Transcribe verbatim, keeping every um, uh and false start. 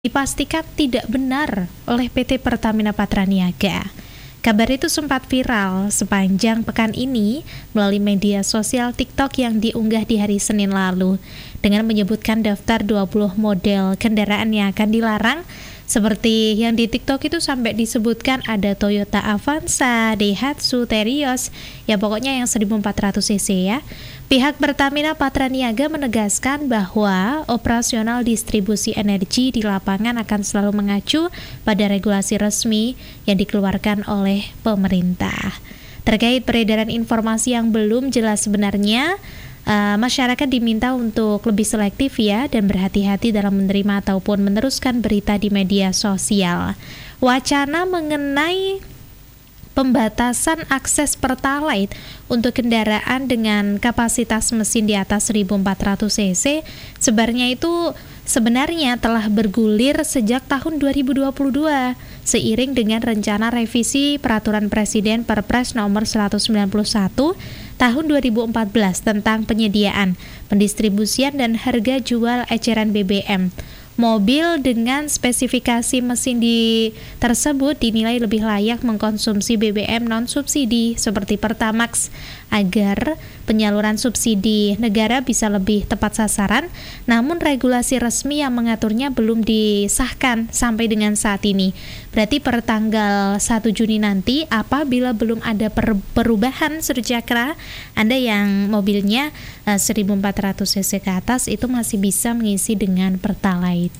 dipastikan tidak benar oleh P T Pertamina Patraniaga. Kabar itu sempat viral sepanjang pekan ini melalui media sosial TikTok yang diunggah di hari Senin lalu dengan menyebutkan daftar dua puluh model kendaraan yang akan dilarang. Seperti yang di TikTok itu sampai disebutkan ada Toyota Avanza, Daihatsu, Terios, ya pokoknya yang seribu empat ratus cc ya. Pihak Pertamina Patraniaga menegaskan bahwa operasional distribusi energi di lapangan akan selalu mengacu pada regulasi resmi yang dikeluarkan oleh pemerintah. Terkait peredaran informasi yang belum jelas sebenarnya, Uh, masyarakat diminta untuk lebih selektif ya dan berhati-hati dalam menerima ataupun meneruskan berita di media sosial. Wacana mengenai pembatasan akses Pertalite untuk kendaraan dengan kapasitas mesin di atas seribu empat ratus cc sebenarnya itu sebenarnya telah bergulir sejak tahun dua ribu dua puluh dua seiring dengan rencana revisi Peraturan Presiden Perpres nomor seratus sembilan puluh satu tahun dua ribu empat belas tentang penyediaan, pendistribusian dan harga jual eceran B B M. Mobil dengan spesifikasi mesin di tersebut dinilai lebih layak mengkonsumsi B B M non-subsidi seperti Pertamax agar penyaluran subsidi negara bisa lebih tepat sasaran, namun regulasi resmi yang mengaturnya belum disahkan sampai dengan saat ini. Berarti per tanggal satu Juni nanti apabila belum ada per- perubahan Surucakra, Anda yang mobilnya uh, seribu empat ratus cc ke atas itu masih bisa mengisi dengan Pertalite.